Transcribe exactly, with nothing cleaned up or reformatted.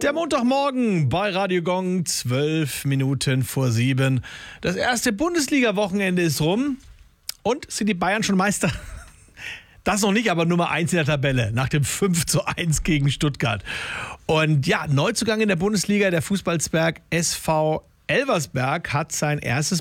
Der Montagmorgen bei Radio Gong, zwölf Minuten vor sieben. Das erste Bundesliga-Wochenende ist rum. Und sind die Bayern schon Meister? Das noch nicht, aber Nummer eins in der Tabelle nach dem fünf zu eins gegen Stuttgart. Und ja, Neuzugang in der Bundesliga, der Fußballzwerg S V Elversberg hat sein erstes